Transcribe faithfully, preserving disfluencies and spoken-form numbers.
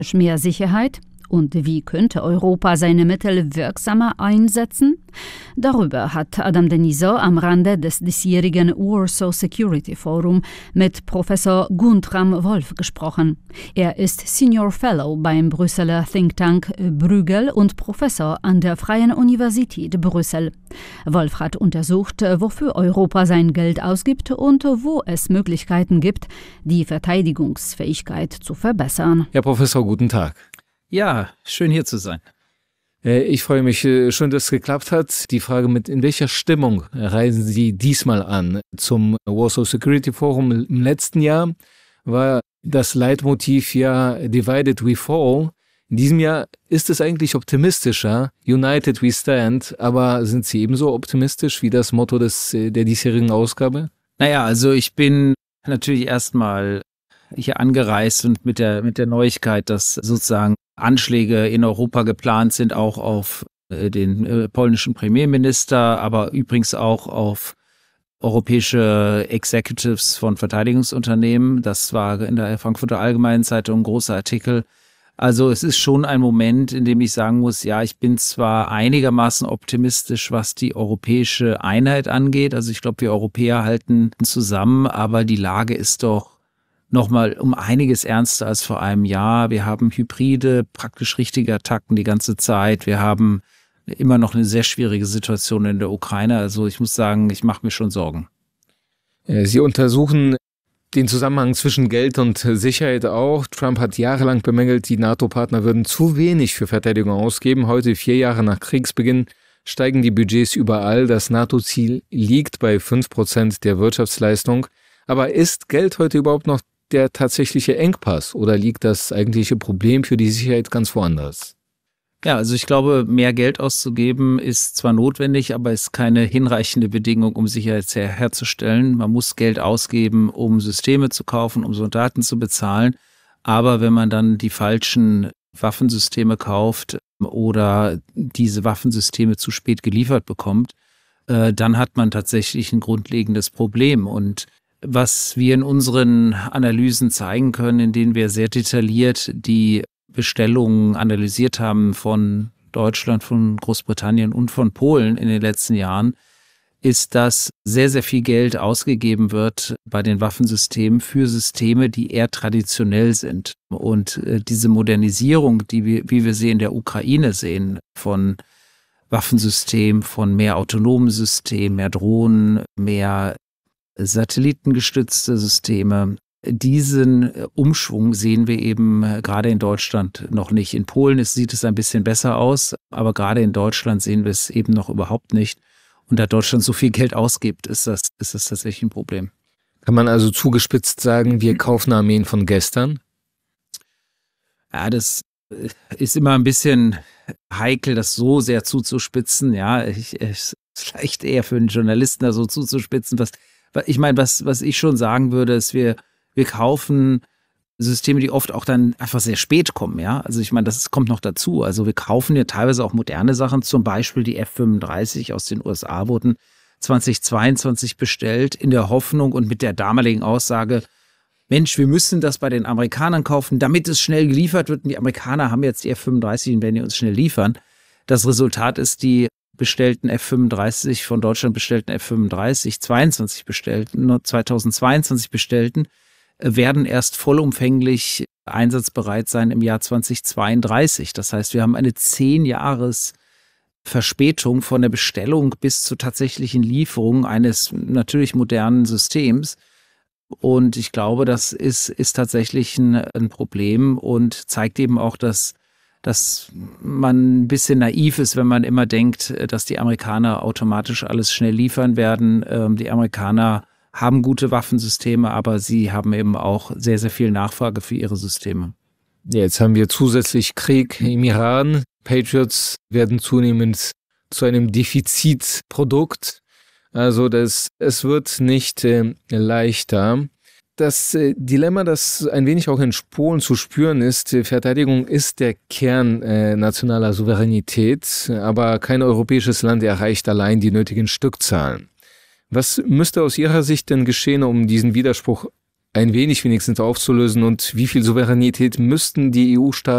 mehr Sicherheit? Und wie könnte Europa seine Mittel wirksamer einsetzen? Darüber hat Adam Denisot am Rande des diesjährigen Warsaw Security Forum mit Professor Guntram Wolf gesprochen. Er ist Senior Fellow beim Brüsseler Think Tank Bruegel und Professor an der Freien Universität Brüssel. Wolf hat untersucht, wofür Europa sein Geld ausgibt und wo es Möglichkeiten gibt, die Verteidigungsfähigkeit zu verbessern. Herr Professor, guten Tag. Ja, schön hier zu sein. Ich freue mich schön, dass es geklappt hat. Die Frage mit, in welcher Stimmung reisen Sie diesmal an? Zum Warsaw Security Forum im letzten Jahr war das Leitmotiv ja Divided we fall. In diesem Jahr ist es eigentlich optimistischer, United we stand, aber sind Sie ebenso optimistisch wie das Motto des, der diesjährigen Ausgabe? Naja, also ich bin natürlich erstmal hier angereist und mit der, mit der Neuigkeit, dass sozusagen Anschläge in Europa geplant sind, auch auf den äh, polnischen Premierminister, aber übrigens auch auf europäische Executives von Verteidigungsunternehmen. Das war in der Frankfurter Allgemeinen Zeitung ein großer Artikel. Also es ist schon ein Moment, in dem ich sagen muss, ja, ich bin zwar einigermaßen optimistisch, was die europäische Einheit angeht. Also ich glaube, wir Europäer halten zusammen, aber die Lage ist doch nochmal um einiges ernster als vor einem Jahr. Wir haben hybride, praktisch richtige Attacken die ganze Zeit. Wir haben immer noch eine sehr schwierige Situation in der Ukraine. Also ich muss sagen, ich mache mir schon Sorgen. Sie untersuchen den Zusammenhang zwischen Geld und Sicherheit auch. Trump hat jahrelang bemängelt, die NATO-Partner würden zu wenig für Verteidigung ausgeben. Heute, vier Jahre nach Kriegsbeginn, steigen die Budgets überall. Das NATO-Ziel liegt bei fünf Prozent der Wirtschaftsleistung. Aber ist Geld heute überhaupt noch der tatsächliche Engpass oder liegt das eigentliche Problem für die Sicherheit ganz woanders? Ja, also ich glaube, mehr Geld auszugeben ist zwar notwendig, aber ist keine hinreichende Bedingung, um Sicherheit her herzustellen. Man muss Geld ausgeben, um Systeme zu kaufen, um Soldaten zu bezahlen. Aber wenn man dann die falschen Waffensysteme kauft oder diese Waffensysteme zu spät geliefert bekommt, äh, dann hat man tatsächlich ein grundlegendes Problem. Und was wir in unseren Analysen zeigen können, in denen wir sehr detailliert die Bestellungen analysiert haben von Deutschland, von Großbritannien und von Polen in den letzten Jahren, ist, dass sehr, sehr viel Geld ausgegeben wird bei den Waffensystemen für Systeme, die eher traditionell sind. Und äh, diese Modernisierung, die wir, wie wir sie in der Ukraine sehen, von Waffensystemen, von mehr autonomen Systemen, mehr Drohnen, mehr satellitengestützte Systeme. Diesen Umschwung sehen wir eben gerade in Deutschland noch nicht. In Polen ist, sieht es ein bisschen besser aus, aber gerade in Deutschland sehen wir es eben noch überhaupt nicht. Und da Deutschland so viel Geld ausgibt, ist das, ist das tatsächlich ein Problem. Kann man also zugespitzt sagen, wir kaufen Armeen von gestern? Ja, das ist immer ein bisschen heikel, das so sehr zuzuspitzen. Ja, ich, es ist leicht eher für einen Journalisten da so zuzuspitzen, was Ich meine, was, was ich schon sagen würde, ist, wir, wir kaufen Systeme, die oft auch dann einfach sehr spät kommen, ja. Also ich meine, das kommt noch dazu. Also wir kaufen ja teilweise auch moderne Sachen, zum Beispiel die F fünfunddreißig aus den U S A wurden zweitausendzweiundzwanzig bestellt, in der Hoffnung und mit der damaligen Aussage, Mensch, wir müssen das bei den Amerikanern kaufen, damit es schnell geliefert wird. Und die Amerikaner haben jetzt die F fünfunddreißig und werden die uns schnell liefern. Das Resultat ist, die bestellten F fünfunddreißig, von Deutschland bestellten F fünfunddreißig, zweiundzwanzig bestellten, nur zweitausendzweiundzwanzig bestellten, werden erst vollumfänglich einsatzbereit sein im Jahr zweitausendzweiunddreißig. Das heißt, wir haben eine zehn Jahres Verspätung von der Bestellung bis zur tatsächlichen Lieferung eines natürlich modernen Systems. Und ich glaube, das ist, ist tatsächlich ein, ein Problem und zeigt eben auch, dass dass man ein bisschen naiv ist, wenn man immer denkt, dass die Amerikaner automatisch alles schnell liefern werden. Die Amerikaner haben gute Waffensysteme, aber sie haben eben auch sehr, sehr viel Nachfrage für ihre Systeme. Jetzt haben wir zusätzlich Krieg im Iran. Patriots werden zunehmend zu einem Defizitprodukt. Also das, es wird nicht äh, leichter. Das äh, Dilemma, das ein wenig auch in Polen zu spüren ist, äh, Verteidigung ist der Kern äh, nationaler Souveränität, aber kein europäisches Land erreicht allein die nötigen Stückzahlen. Was müsste aus Ihrer Sicht denn geschehen, um diesen Widerspruch ein wenig wenigstens aufzulösen, und wie viel Souveränität müssten die E U-Staaten